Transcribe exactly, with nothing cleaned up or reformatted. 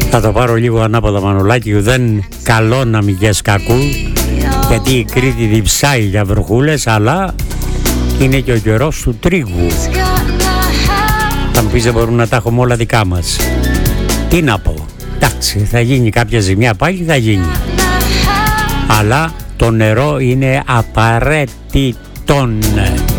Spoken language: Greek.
Θα το πάρω λίγο ανάποδα, Μανουλάκη, δεν καλό να μηγές κακού, γιατί η Κρήτη διψάει για βροχούλες, αλλά είναι και ο καιρός του τρίγου. Θα μου πεις, δεν μπορούμε να τα έχουμε όλα δικά μας. Τι να πω, εντάξει, θα γίνει κάποια ζημιά πάλι, θα γίνει, αλλά το νερό είναι απαραίτητον.